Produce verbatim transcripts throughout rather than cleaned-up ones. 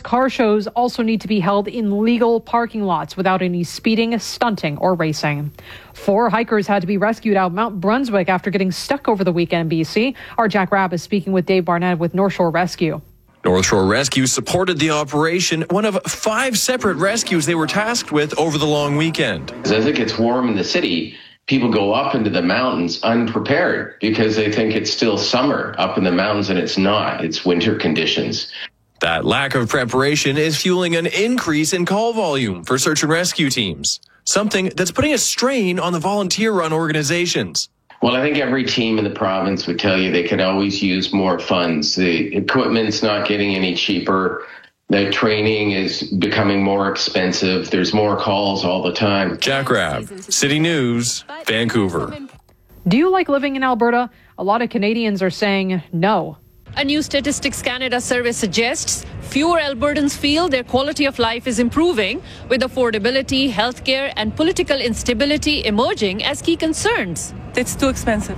car shows also need to be held in legal parking lots without any speeding, stunting, or racing. Four hikers had to be rescued out of Mount Brunswick after getting stuck over the weekend, B C. Our Jack Rabb is speaking with Dave Barnett with North Shore Rescue. North Shore Rescue supported the operation, one of five separate rescues they were tasked with over the long weekend. As it gets warm in the city, people go up into the mountains unprepared because they think it's still summer up in the mountains, and it's not. It's winter conditions. That lack of preparation is fueling an increase in call volume for search and rescue teams, something that's putting a strain on the volunteer-run organizations. Well, I think every team in the province would tell you they could always use more funds. The equipment's not getting any cheaper. The training is becoming more expensive. There's more calls all the time. Jack Rabb, City News, Vancouver. Do you like living in Alberta? A lot of Canadians are saying no. A new Statistics Canada survey suggests fewer Albertans feel their quality of life is improving, with affordability, healthcare, and political instability emerging as key concerns. It's too expensive.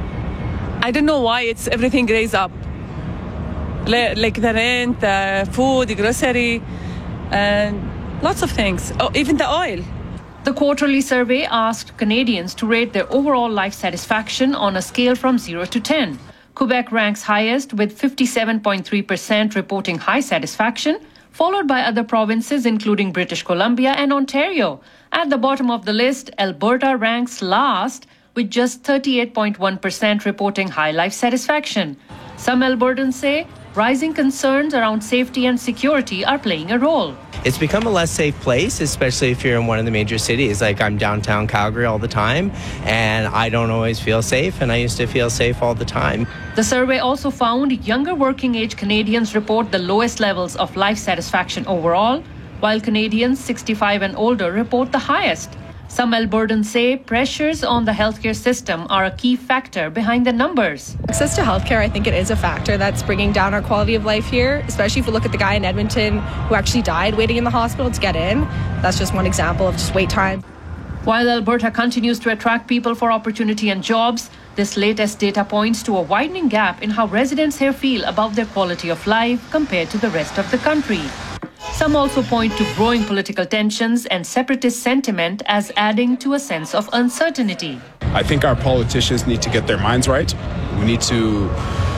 I don't know why it's everything raised up. Like the rent, the food, the grocery, and lots of things. Oh, even the oil. The quarterly survey asked Canadians to rate their overall life satisfaction on a scale from zero to ten. Quebec ranks highest with fifty-seven point three percent reporting high satisfaction, followed by other provinces including British Columbia and Ontario. At the bottom of the list, Alberta ranks last with just thirty-eight point one percent reporting high life satisfaction. Some Albertans say rising concerns around safety and security are playing a role. It's become a less safe place, especially if you're in one of the major cities. Like, I'm downtown Calgary all the time, and I don't always feel safe, and I used to feel safe all the time. The survey also found younger working-age Canadians report the lowest levels of life satisfaction overall, while Canadians sixty-five and older report the highest. Some Albertans say pressures on the healthcare system are a key factor behind the numbers. Access to healthcare, I think it is a factor that's bringing down our quality of life here, especially if you look at the guy in Edmonton who actually died waiting in the hospital to get in. That's just one example of just wait time. While Alberta continues to attract people for opportunity and jobs, this latest data points to a widening gap in how residents here feel about their quality of life compared to the rest of the country. Some also point to growing political tensions and separatist sentiment as adding to a sense of uncertainty. I think our politicians need to get their minds right. We need to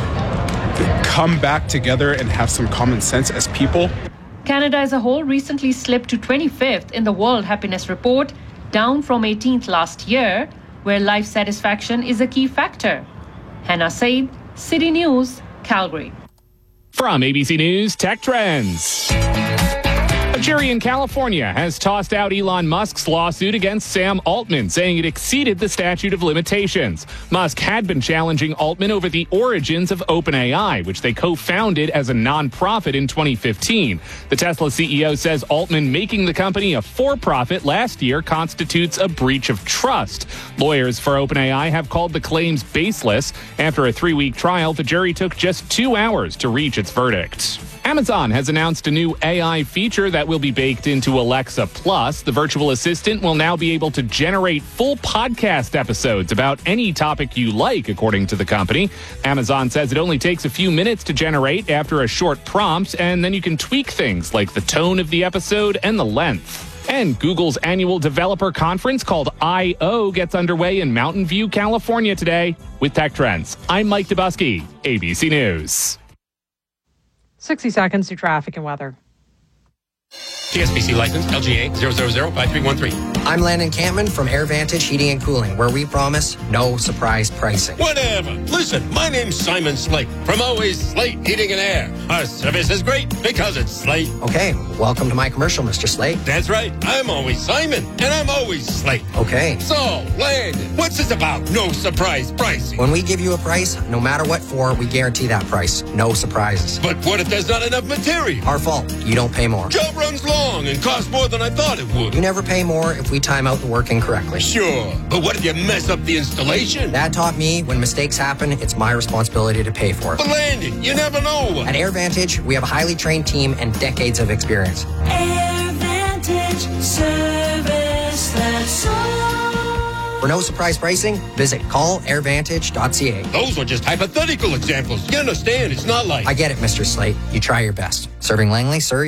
come back together and have some common sense as people. Canada as a whole recently slipped to twenty-fifth in the World Happiness Report, down from eighteenth last year, where life satisfaction is a key factor. Hannah Said, City News, Calgary. From A B C News Tech Trends. A jury in California has tossed out Elon Musk's lawsuit against Sam Altman, saying it exceeded the statute of limitations. Musk had been challenging Altman over the origins of OpenAI, which they co-founded as a nonprofit in twenty fifteen. The Tesla C E O says Altman making the company a for-profit last year constitutes a breach of trust. Lawyers for OpenAI have called the claims baseless. After a three-week trial, the jury took just two hours to reach its verdict. Amazon has announced a new A I feature that will be baked into Alexa Plus. The virtual assistant will now be able to generate full podcast episodes about any topic you like, according to the company. Amazon says it only takes a few minutes to generate after a short prompt, and then you can tweak things like the tone of the episode and the length. And Google's annual developer conference called I O gets underway in Mountain View, California today. With Tech Trends, I'm Mike Dubusky, A B C News. sixty seconds to traffic and weather. T S P C license L G A zero zero zero five three one three. I'm Landon Campman from AirVantage Heating and Cooling, where we promise no surprise pricing. Whatever. Listen, my name's Simon Slate from Always Slate Heating and Air. Our service is great because it's Slate. Okay, welcome to my commercial, Mister Slate. That's right. I'm always Simon, and I'm always Slate. Okay. So, Landon, what's this about? No surprise pricing. When we give you a price, no matter what for, we guarantee that price. No surprises. But what if there's not enough material? Our fault. You don't pay more. Job runs long and costs more than I thought it would. You never pay more if we time out the work incorrectly. Sure, but what if you mess up the installation? That taught me when mistakes happen, it's my responsibility to pay for it. But Landon, you never know. At AirVantage, we have a highly trained team and decades of experience. AirVantage, service that's all. For no surprise pricing, visit call air vantage dot c a. Those were just hypothetical examples. You understand, it's not like... I get it, Mister Slate. You try your best. Serving Langley, Surrey,